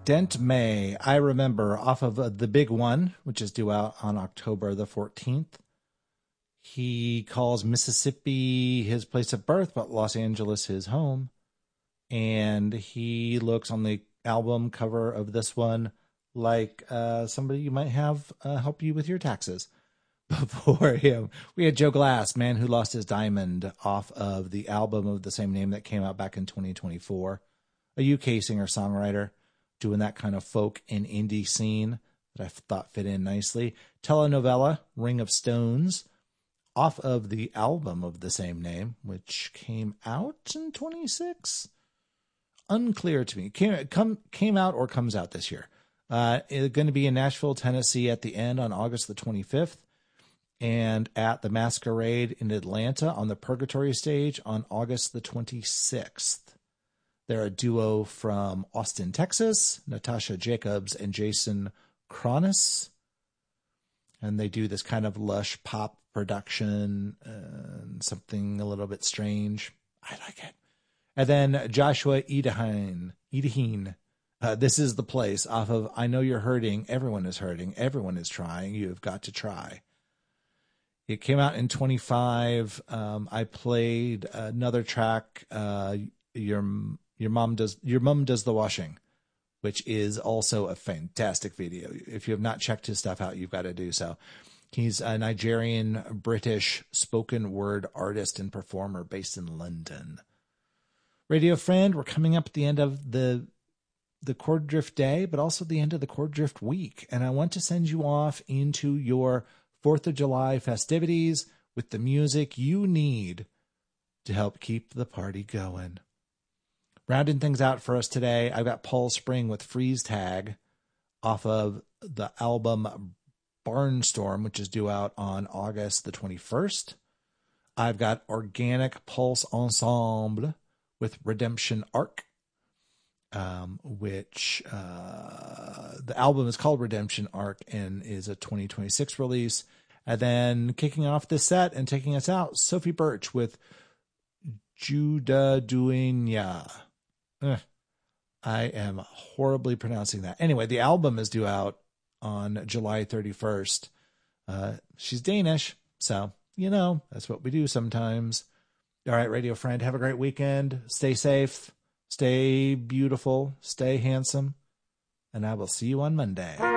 Dent May, I remember, off of The Big One, which is due out on October the 14th. He calls Mississippi his place of birth, but Los Angeles his home. And he looks on the album cover of this one like somebody you might have help you with your taxes. Before him, we had Joe Glass, Man Who Lost His Diamond, off of the album of the same name that came out back in 2024. A UK singer-songwriter doing that kind of folk and indie scene that I thought fit in nicely. Telenovela, Ring of Stones, off of the album of the same name, which came out in 26. Unclear to me. Came out or comes out this year. It's going to be in Nashville, Tennessee at the end on August the 25th. And at the Masquerade in Atlanta on the Purgatory stage on August the 26th. They're a duo from Austin, Texas, Natasha Jacobs and Jason Kronis. And they do this kind of lush pop production, something a little bit strange. I like it. And then Joshua Edahine. This is the place off of I Know You're Hurting. Everyone is hurting. Everyone is trying. You have got to try. It came out in 25. I played another track, Your Mom Does the Washing, which is also a fantastic video. If you have not checked his stuff out, you've got to do so. He's a Nigerian British spoken word artist and performer based in London. Radio friend, we're coming up at the end of the Chord Drift day, but also the end of the Chord Drift week. And I want to send you off into your 4th of July festivities with the music you need to help keep the party going. Rounding things out for us today, I've got Paul Spring with Freeze Tag off of the album Barnstorm, which is due out on August the 21st. I've got Organic Pulse Ensemble with Redemption Arc, which the album is called Redemption Arc and is a 2026 release. And then kicking off this set and taking us out, Sophie Birch with Judah Duenya. I am horribly pronouncing that. Anyway, the album is due out on July 31st. She's Danish, so, that's what we do sometimes. All right, radio friend, have a great weekend. Stay safe, stay beautiful, stay handsome, and I will see you on Monday.